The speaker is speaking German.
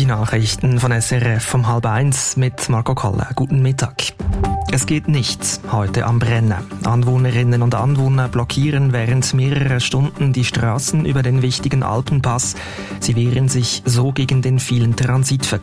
Die Nachrichten von SRF um 12:30 mit Marco Koller. Guten Mittag. Es geht nichts heute am Brenner. Anwohnerinnen und Anwohner blockieren während mehrerer Stunden die Straßen über den wichtigen Alpenpass. Sie wehren sich so gegen den vielen Transitverkehr.